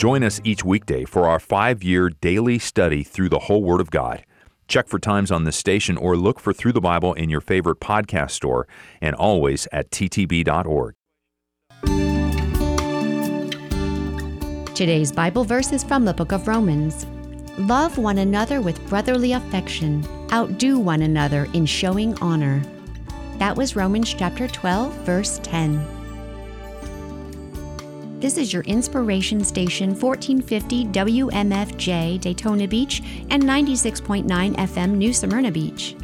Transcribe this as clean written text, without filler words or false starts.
Join us each weekday for our 5-year daily study through the whole Word of God. Check for times on this station or look for Through the Bible in your favorite podcast store and always at ttb.org. Today's Bible verse is from the book of Romans. Love one another with brotherly affection. Outdo one another in showing honor. That was Romans chapter 12, verse 10. This is your inspiration station, 1450 WMFJ Daytona Beach and 96.9 FM New Smyrna Beach.